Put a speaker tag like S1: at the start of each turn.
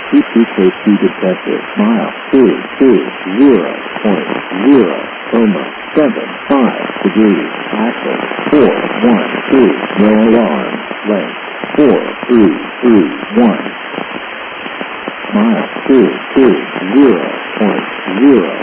S1: EPKC detected. Mile 220.075 degrees. Access 412. No alarm. Length 4331. Mile 220.0